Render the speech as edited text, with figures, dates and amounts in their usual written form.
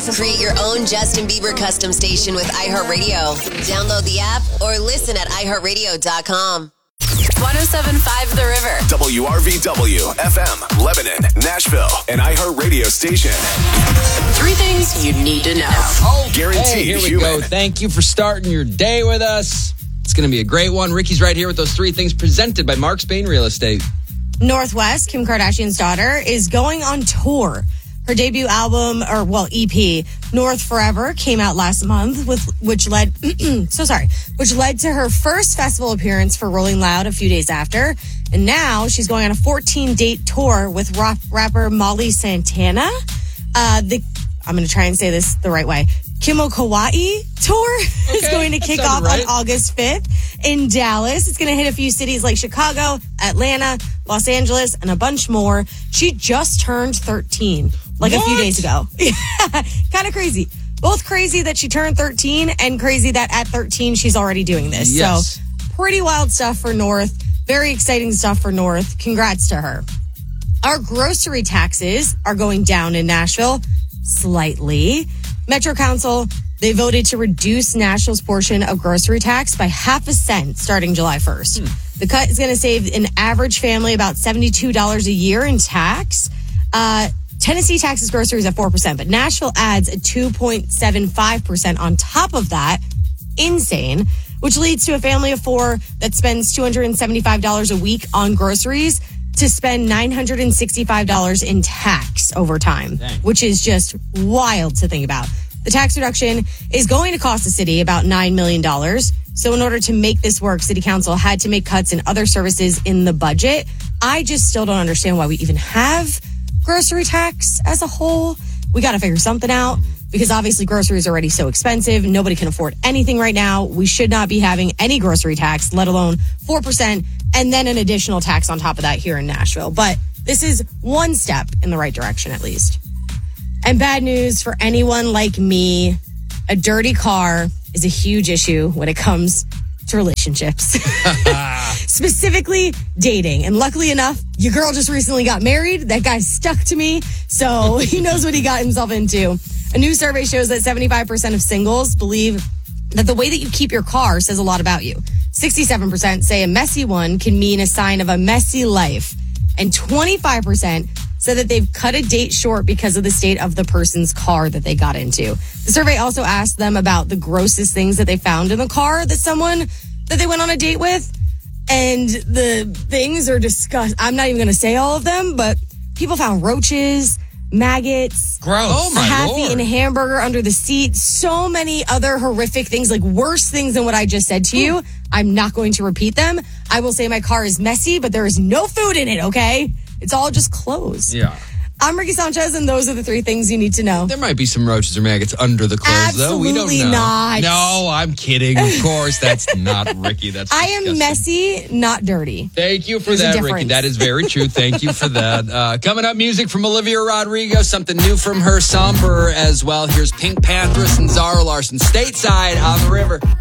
Create your own Justin Bieber custom station with iHeartRadio. Download the app or listen at iHeartRadio.com. 107.5 The River. WRVW, FM, Lebanon, Nashville, and iHeartRadio station. 3 things you need to know. Guaranteed Hey, here we human. go. Thank you for starting your day with us. It's going to be a great one. Ricky's right here with those 3 things presented by Mark Spain Real Estate. Northwest, Kim Kardashian's daughter, is going on tour. Her debut album, EP, North Forever, came out last month, which led to her first festival appearance for Rolling Loud a few days after. And now she's going on a 14-date tour with rapper Molly Santana. I'm going to try and say this the right way. Kimo Kawaii tour is going to kick off on August 5th in Dallas. It's going to hit a few cities like Chicago, Atlanta, Los Angeles, and a bunch more. She just turned 13, a few days ago. Kind of crazy. Both crazy that she turned 13 and crazy that at 13 she's already doing this. Yes. So pretty wild stuff for North. Very exciting stuff for North. Congrats to her. Our grocery taxes are going down in Nashville slightly. Metro Council, they voted to reduce Nashville's portion of grocery tax by half a cent starting July 1st. The cut is going to save an average family about $72 a year in tax. Tennessee taxes groceries at 4%, but Nashville adds a 2.75% on top of that. Insane. Which leads to a family of 4 that spends $275 a week on groceries to spend $965 in tax over time, which is just wild to think about. The tax reduction is going to cost the city about $9 million. So in order to make this work, City Council had to make cuts in other services in the budget. I just still don't understand why we even have grocery tax as a whole. We got to figure something out because obviously groceries are already so expensive. Nobody can afford anything right now. We should not be having any grocery tax, let alone 4%, and then an additional tax on top of that here in Nashville. But this is one step in the right direction, at least. And bad news for anyone like me, a dirty car is a huge issue when it comes to relationships. Specifically, dating. And luckily enough, your girl just recently got married. That guy stuck to me, so he knows what he got himself into. A new survey shows that 75% of singles believe that the way that you keep your car says a lot about you. 67% say a messy one can mean a sign of a messy life. And 25% said that they've cut a date short because of the state of the person's car that they got into. The survey also asked them about the grossest things that they found in the car that they went on a date with. And the things are disgusting. I'm not even going to say all of them, but people found roaches, maggots, gross, a half-eaten hamburger under the seat, so many other horrific things, like worse things than what I just said to you. I'm not going to repeat them. I will say my car is messy, but there is no food in it, okay? It's all just clothes. Yeah. I'm Ricky Sanchez, and those are the 3 things you need to know. There might be some roaches or maggots under the clothes, though. We don't know. Absolutely not. No, I'm kidding. Of course, that's not Ricky. That's I disgusting. am messy, not dirty. Thank you for There's a that, difference. Ricky. That is very true. Thank you for that. Coming up, music from Olivia Rodrigo. Something new from her, somber as well. Here's Pink Panthers and Zara Larson. Stateside on the River.